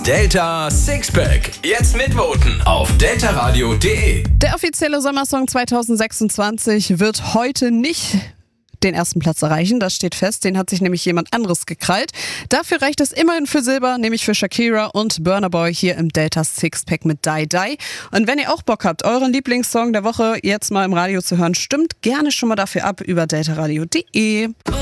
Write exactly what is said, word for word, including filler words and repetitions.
Delta Sixpack. Jetzt mitvoten auf deltaradio punkt de. Der offizielle Sommersong zwanzig sechsundzwanzig wird heute nicht den ersten Platz erreichen, das steht fest. Den hat sich nämlich jemand anderes gekrallt. Dafür reicht es immerhin für Silber, nämlich für Shakira und Burna Boy hier im Delta Sixpack mit Die Die. Und wenn ihr auch Bock habt, euren Lieblingssong der Woche jetzt mal im Radio zu hören, stimmt gerne schon mal dafür ab über deltaradio punkt de.